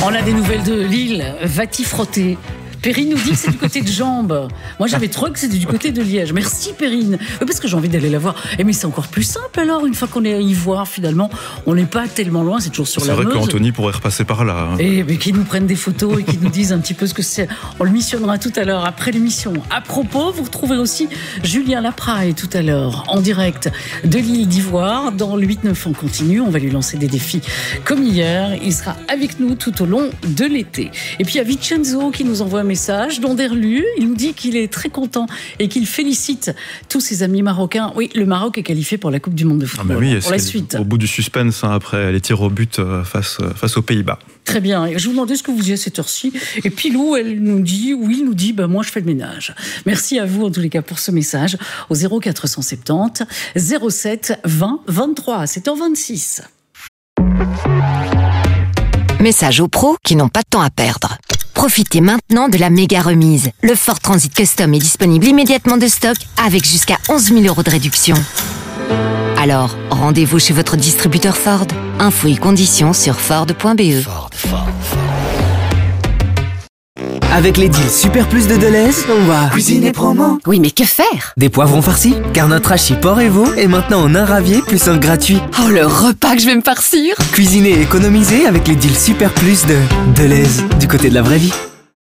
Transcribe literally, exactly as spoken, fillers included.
On a des nouvelles de Lille. Va-t-y frotter? Perrine nous dit que c'est du côté de Jambes. Moi, j'avais trop que c'était du côté de Liège. Merci, Perrine. Oui, parce que j'ai envie d'aller la voir. Et mais c'est encore plus simple, alors, une fois qu'on est à y voir, finalement. On n'est pas tellement loin, c'est toujours sur c'est la Meuse. C'est vrai qu'Anthony pourrait repasser par là. Hein. Et mais qu'ils nous prennent des photos et qu'ils nous disent un petit peu ce que c'est. On le missionnera tout à l'heure, après l'émission. À propos, vous retrouverez aussi Julien Lapraille tout à l'heure, en direct de l'île d'Ivoire. Dans le huit neuf, on continue. On va lui lancer des défis comme hier. Il sera avec nous tout au long de l'été. Et puis, il y a Vincenzo qui nous envoie un message d'Anderlu. Il nous dit qu'il est très content et qu'il félicite tous ses amis marocains. Oui, le Maroc est qualifié pour la Coupe du Monde de football. Ah bah oui, pour la suite. Au bout du suspense, hein, après les tirs au but face, face aux Pays-Bas. Très bien. Et je vous demandais ce que vous disiez à cette heure-ci. Et Pilou, elle nous dit, oui, il nous dit, bah, moi, je fais le ménage. Merci à vous, en tous les cas, pour ce message. Au zéro quatre cent soixante-dix, zéro sept, vingt, vingt-trois. sept heures vingt-six. Message aux pros qui n'ont pas de temps à perdre. Profitez maintenant de la méga remise. Le Ford Transit Custom est disponible immédiatement de stock avec jusqu'à onze mille euros de réduction. Alors, rendez-vous chez votre distributeur Ford. Infos et conditions sur Ford point B E. Ford, Ford, Ford. Avec les deals Super Plus de Deleuze, on va cuisiner promo. Oui, mais que faire? Des poivrons farcis, car notre hachis porc et veau est maintenant en un ravier plus un gratuit. Oh, le repas que je vais me farcir! Cuisiner et économiser avec les deals Super Plus de Deleuze, du côté de la vraie vie.